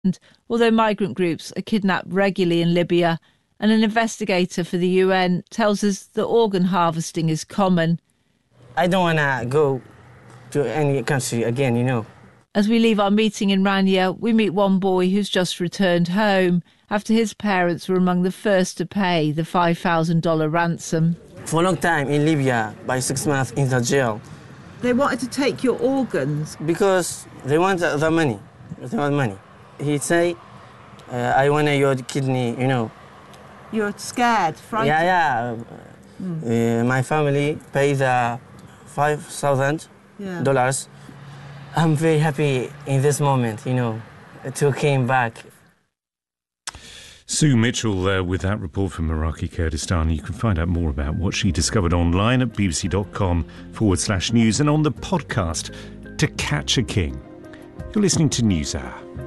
Although migrant groups are kidnapped regularly in Libya, and an investigator for the UN tells us that organ harvesting is common. I don't want to go to any country again, you know. As we leave our meeting in Rania, we meet one boy who's just returned home after his parents were among the first to pay the $5,000 ransom. For a long time in Libya, by 6 months in the jail. They wanted to take your organs? Because they want the money. They want money. He say, I want your kidney, you know. You're scared, frightened? Yeah. My family pays the $5,000. Yeah. I'm very happy in this moment, you know, to came back. Sue Mitchell there with that report from Iraqi Kurdistan. You can find out more about what she discovered online at bbc.com/news and on the podcast To Catch a King. You're listening to NewsHour.